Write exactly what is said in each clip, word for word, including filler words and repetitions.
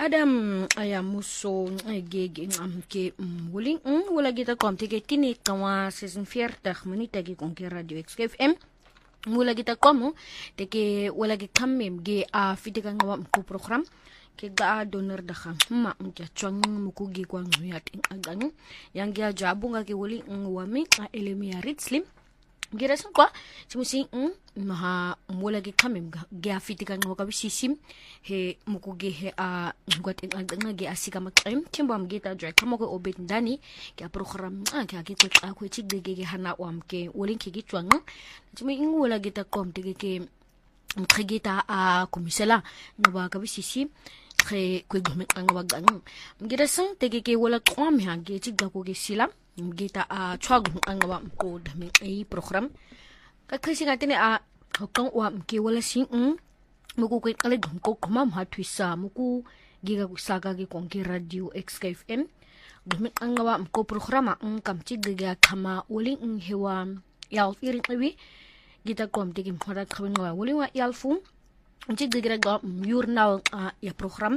Adam aya muso gege ke wuling wala kita kom tike tini kawa season veertig minute ge kon ke radio X F M wala kita komo tike wala ge kamme ge a fitika ngawa ko program ke ga donor da kham ma unja chong muku ge kwa nguyat agang yang ge jabu nga ke wuli ngwami a elemia ritslim gira san kwa simusi maha wala ge kamme ge a fitika ngawa ka bisisim he muku ge he a ngwat agang ge asika makrem timbo am ge ta dra kamo ko obet ndani ke program a ke ke ta ko chi ge ge hana wam ke wulin ke ge twang timi wala ge ta kom tike ke mkhigita a komisela ngwa ka bisisim ke ko gome angwa gang ngira sang tege ke wala kwam ha ge tigga ko ge sila ngita a chwag angwa ko dami ai program ka khisi ga tene a kong wa ke wala sing muku ko kale gom ko komam ha twisa muku giga saga ge kon ke radio X F M gome angwa ko programa ang kam tigga kama wali ng hewa yal irin wi gita kom tege mkhara khabin wa wali wa yal fu Nci gira ga yurnal ya program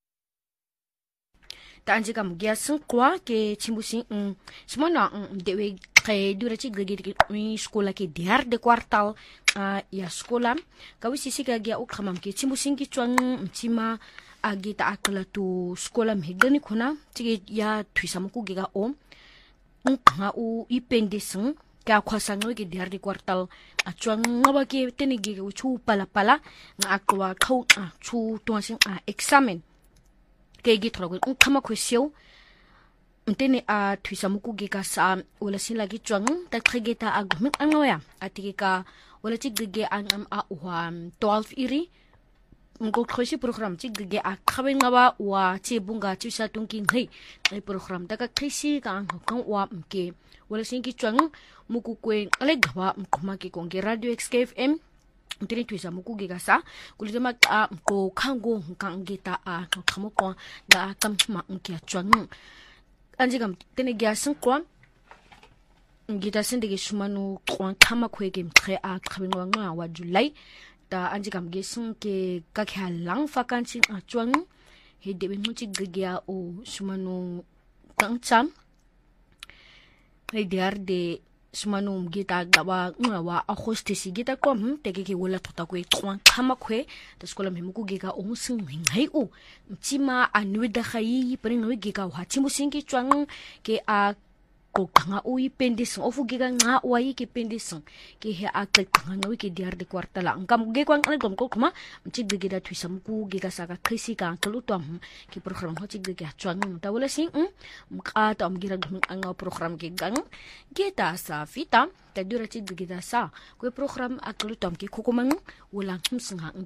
ta anji kam gya sun kwa ke chimbusin simona dewe kay dura ci gigi mi skola ke diar de kwartal ya skola ka wisi siga gya ok khamam ke chimbusin ki chwang mchima agita akala tu skola mhegani kuna ci ya twisam ku giga o nga u ipendesun ka khwasang ke diar de kwartal a chuang ngaba ke tenigi chu pala pala nga akwa khau a chu toasing a examen ke gi thro ko khama khweseu mtene a thwisamuku ge ka sa wala sila gi chuang ta khigeta a gumik angoya atike ka wala chi ge ang am a wa twelve iri ngo khoshi program chi ge a khabe ngaba wa chi bunga chi sa tungking hei ai program ta ka khisi ka ang kan wa mke wala sinki chuang muku kwen ale gawa mkuma ke konge radio X F M ntini twisa muku giga sa kulitema ka ko kango nkangeta a khamo ko da kam ma nkia chuang anji kam tene gya sin kwa ngita sin de shumanu kwan kama kwege mtre a khabingwa ngwa wa July da anji kam gesin ke ka kha lang fakansin a chuang he de mu chi gya o shumanu kangcham he diar de sumanum gita gawa ngawa a hostess gita kom tege ke wala tota ko twan khama khwe ta skola me muku giga o musing ngai u mchima anwi da khai pring ngi giga wa chimu singi chwang ke a ko khanga u ipendis ofu giga nga wa yi ke pendis ke he a ka khanga ngi ke diar de kwartala ngam ge kwang an gom ko kuma mchi giga twisam ku giga saka khisi ka kalu tom ke program ho chi giga chwang ta wala sing mka ta am gira gum ang program ke gang geta sa fita ta dura chi giga sa ko program akalu tom ke kukumang wala himsing ha